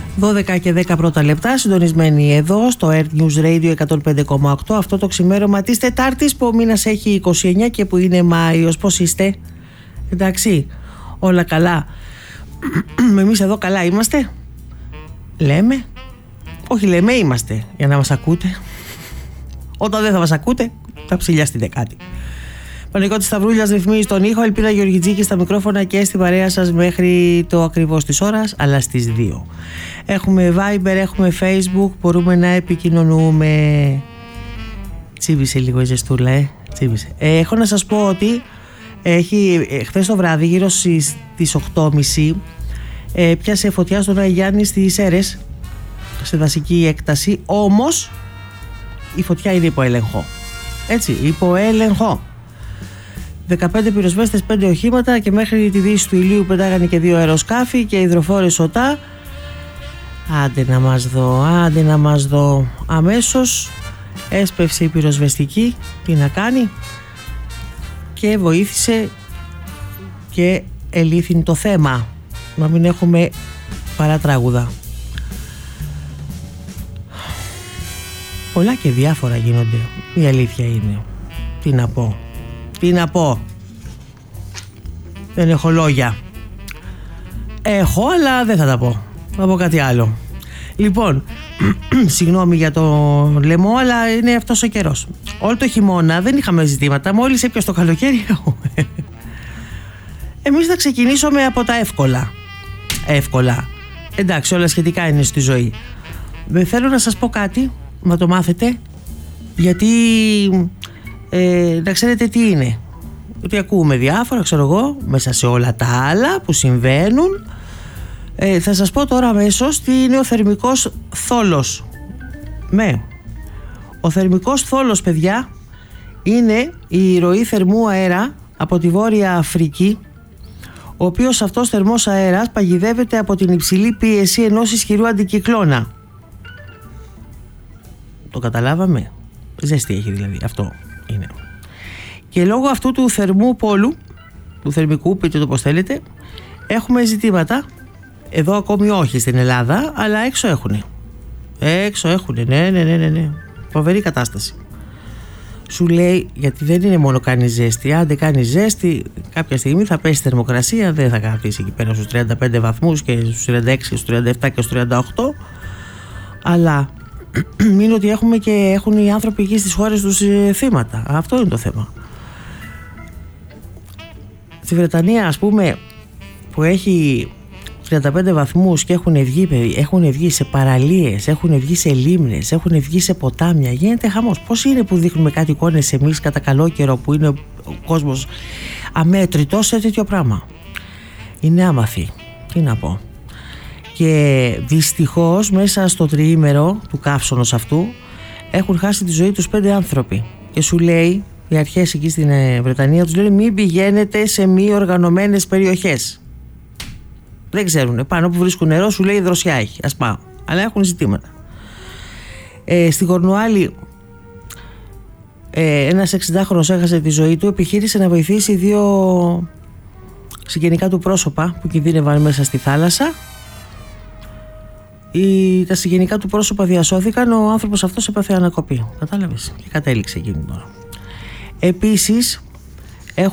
12 και 10 πρώτα λεπτά, συντονισμένοι εδώ στο Earth News Radio 105,8. Αυτό το ξημέρωμα της Τετάρτης που ο μήνας έχει 29 και που είναι Μάιος. Πώς είστε? Εντάξει, όλα καλά? Εμείς εδώ καλά είμαστε? Λέμε? Όχι, λέμε, είμαστε για να μας ακούτε. Όταν δεν θα μας ακούτε, θα ψηλιά στην δεκάτη. Παναγιώτης Σταυρούλιας ρυθμίζει τον ήχο, Ελπίνα Γεωργιτζίκη στα μικρόφωνα και στη παρέα σας μέχρι το ακριβώς της ώρας, αλλά στις 2. Έχουμε Viber, έχουμε Facebook, μπορούμε να επικοινωνούμε. Τσίβησε λίγο η ζεστούλα, τσίβησε. Έχω να σας πω ότι χθες το βράδυ, γύρω στις 8.30, πιάσε φωτιά στον Αγιάννη στις Σέρρες, σε δασική έκταση, όμως η φωτιά είναι υπό έλεγχο. Έτσι, υπό έλεγχο. 15 πυροσβέστες, 5 οχήματα και μέχρι τη δύση του ηλίου πετάγανε και 2 αεροσκάφη και υδροφόρες ΟΤΑ. Άντε να μας δω. Αμέσως έσπευσε η πυροσβεστική, τι να κάνει, και βοήθησε και ελήφθη το θέμα. Να μην έχουμε παρατράγουδα. Πολλά και διάφορα γίνονται. Η αλήθεια είναι. Τι να πω. Δεν έχω λόγια. Έχω, αλλά δεν θα τα πω. Θα πω κάτι άλλο. Λοιπόν, συγγνώμη για το λαιμό, αλλά είναι αυτός ο καιρός. Όλο το χειμώνα δεν είχαμε ζητήματα. Μόλις έπιασε το καλοκαίρι. Εμείς θα ξεκινήσουμε από τα εύκολα. Εντάξει, όλα σχετικά είναι στη ζωή. Δεν θέλω να σας πω κάτι, να το μάθετε, γιατί να ξέρετε τι είναι. Ότι ακούμε διάφορα, ξέρω εγώ, μέσα σε όλα τα άλλα που συμβαίνουν. Θα σας πω τώρα αμέσως τι είναι ο θερμικός θόλος. Ναι, ο θερμικός θόλος, παιδιά, είναι η ροή θερμού αέρα από τη Βόρεια Αφρική, ο οποίος αυτός θερμός αέρας παγιδεύεται από την υψηλή πίεση ενός ισχυρού αντικυκλώνα. Το καταλάβαμε? Ζέστη έχει δηλαδή, αυτό είναι. Και λόγω αυτού του θερμού πόλου, του θερμικού, πείτε το πως θέλετε, έχουμε ζητήματα. Εδώ ακόμη όχι στην Ελλάδα, αλλά έξω έχουνε. Ναι. Φοβερή κατάσταση. Σου λέει, γιατί δεν είναι μόνο κάνει ζέστη. Άντε κάνει ζέστη, κάποια στιγμή θα πέσει η θερμοκρασία, δεν θα καθίσει εκεί πέρα στους 35 βαθμούς και στους 36, στους 37 και στους 38. Αλλά μην ότι έχουμε και έχουν οι άνθρωποι εκεί στις χώρες τους θύματα. Αυτό είναι το θέμα. Στη Βρετανία, ας πούμε, που έχει 35 βαθμούς και έχουν βγει σε παραλίες, έχουν βγει σε λίμνες, έχουν βγει σε ποτάμια, γίνεται χαμός. Πώς είναι που δείχνουμε κάτι εικόνες εμείς κατά καλό καιρό, που είναι ο κόσμος αμέτρητος σε τέτοιο πράγμα? Είναι άμαθη, τι να πω. Και δυστυχώς μέσα στο τριήμερο του καύσωνος αυτού έχουν χάσει τη ζωή τους 5 άνθρωποι. Και σου λέει, οι αρχές εκεί στην Βρετανία τους λένε μην πηγαίνετε σε μη οργανωμένες περιοχές. Δεν ξέρουν, πάνω που βρίσκουν νερό σου λέει δροσιά έχει, ας πάω. Αλλά έχουν ζητήματα. Στην Κορνουάλη ένας 60χρονος έχασε τη ζωή του, επιχείρησε να βοηθήσει 2 συγγενικά του πρόσωπα που κινδύνευαν μέσα στη θάλασσα. Τα συγγενικά του πρόσωπα διασώθηκαν, ο άνθρωπος αυτός έπαθε ανακοπή. Κατάλαβες? Και κατέληξε εκείνη τώρα. Επίσης,